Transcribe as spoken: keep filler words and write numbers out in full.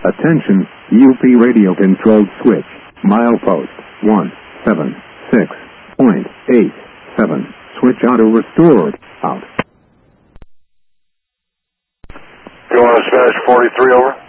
Attention, U P radio controlled switch. Milepost one seven six point eight seven. Switch auto restored. Out. You want to Spanish forty-three over?